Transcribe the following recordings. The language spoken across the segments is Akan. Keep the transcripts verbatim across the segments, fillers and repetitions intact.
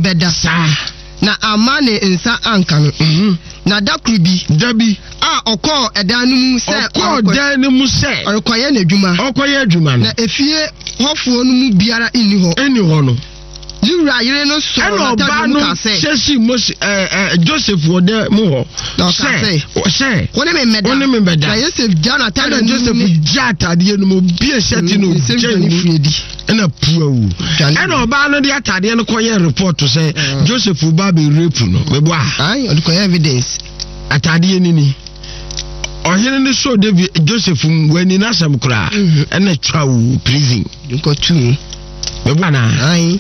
beda sa na amane nsa anka no mhm na dakrubi dabi a okọ edanu mu se okọ danu mu se okoye na adwuma okoye adwuma na efie hofuo no mu biara inni ho eni ho no Yura yire no so na ta mu ka se sesi mos eh eh Joseph wode mu ho se se woni me meda woni me meda na Joseph jana ta na Joseph jatade no mu bie seti no jeni friedi ena puawu ena oba no de atade no koye report say Joseph ba be rape no mebo ah ai o koye evidence atade ni ni ohene ne so David Joseph wani na sam kura ena twawu prison ko tu mebo na ai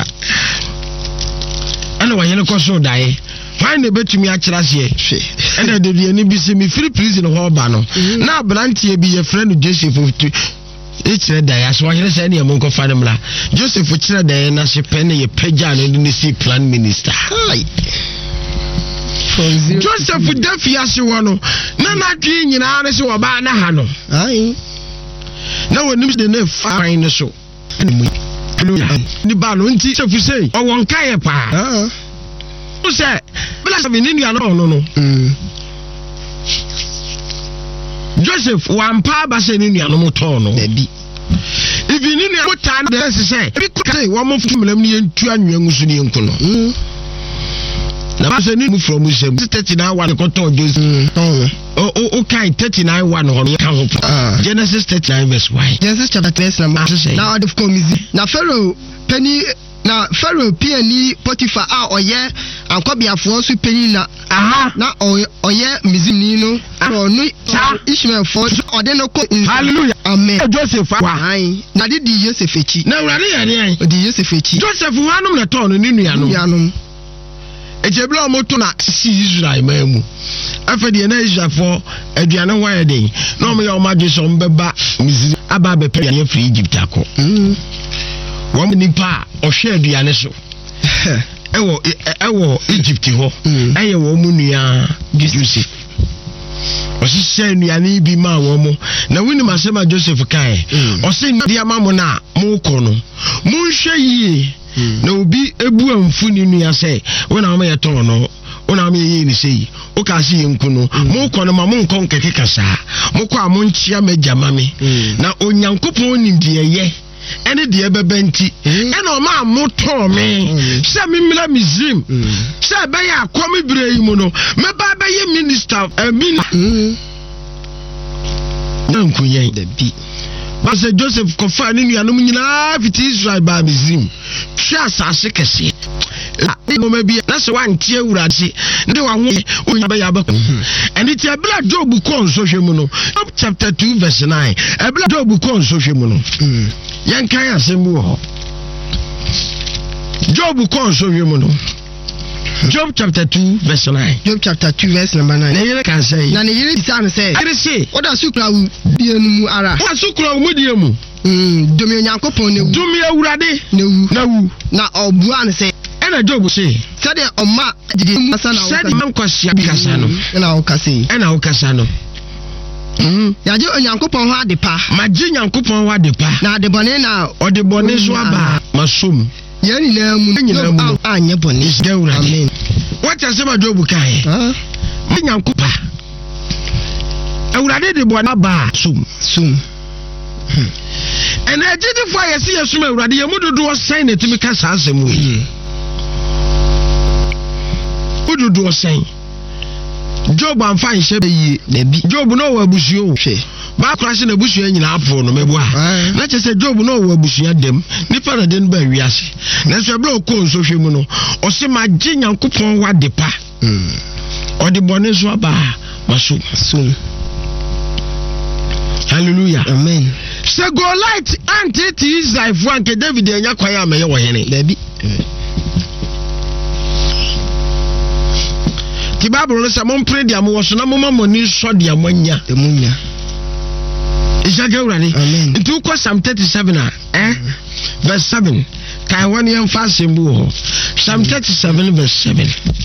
ena wayene ko so dai why ne betumi a kira se ena de de ni bi se mi free prison ho ba no na brantie bi ye friend Joseph ekyere da ya so wahire say ne monko fa nemla Joseph kyere da na se pen ye pagya no ni si plan minister ai Joseph Dafia se wono na na twi nyina ne se wo ba na ha no ai na wonim de na fine so ni ba no nti Joseph say o won kai pa ah o say bla se ni nua no no no Joseph wampa ba se ni nua no moto no baby if ni nua mo ta na se say bi ko say wo mo fumlam ni entu anwa ngusu ni enku no na ba se ni mu from sem thirty-nine one ko to Joseph o o kai thirty-nine one ho no ka ho Genesis thirty-nine verse one Genesis chapter three number now the committee na Pharaoh penny na Pharaoh piani Potiphar a oye ankobiafo so penny na aha na oye mizimni no no Ishmael for ode no ko hallelujah amen Joseph wa ai na de di Joseph echi na urade ya ne di Joseph echi Joseph wanum na to no ni nua no nua no ejebla omoto na si Israel mamu afede na Israel for aduane wa den na o me ya o ma dwe so mbeba mizi aba be pe ya free Egypt akọ mm wo nipa o hwe aduane so ewo ewo Egypt ho eye wo mu nua Joseph o si se nuane bi ma wo mu na wini masema Joseph kai o se ndia ma mu na mu ko no mu hwe yi na obi ebu amfu ni nua se wona ma yeton no wona ma ye ni sei o ka se yenku no mo ko no ma mo nkon keke kasa mo ko amonchia majama me na onyankopon ni de ye ene de ebebenti ene o ma moto me se mi mila mizim se be ya akomi bire yi mu no me ba be ye minister amina dan kunyen de bi ba se Joseph kofa ni nua no nyina fiti Israel ba mizim twa asase kese no ma bi na se wantie awurade ndi wa ho onya ba ya ba eni ti abla Job ko nso hwemu no Job chapter two verse nine abla Job ko nso hwemu no yan kan asembu ho Job ko nso hwemu no Job chapter two verse nine Job chapter two verse number nine na yere kan say na ne yere san say yere say oda sukra wu die nu mu ara wa sukra wu die mu mm domi onyankopon ne wu domi awurade ne wu na wu na obu an say ena Job say sade oma agide mu sana o sade man kwasia kasa no ena o kasa ena o kasa no mhm ya je onyankopon ho adepa ma je nyankopon ho adepa na adebone na odebone so aba masom yeni na mu nyina mu anye bone amen what has about Job kai ah nyankopa awurade de bone aba sum sum ena agide fo ayese yesum awurade ye mudodo osan na timi ka sa asemu yi mudodo osan Job amfa nhye be yi da bi Job no wa busuo hwe ba krase na busuo nyina apo no mebo a na chese Job no wa busuo dem nipa na den ba wiase na so bla ko nso hwe mu no o se ma gye nyankopon wa depa mm o de bone so aba maso so hallelujah amen se go light anti ti Israel fu anke David enya kwai amaye wo hene da bi ti Bible no say mon pray dia mo so na mo ma moni so dia monya emunya Isaka urani amen ntu ko Psalm thirty-seven a eh verse seven kai woni em fa sembu ho Psalm thirty-seven verse seven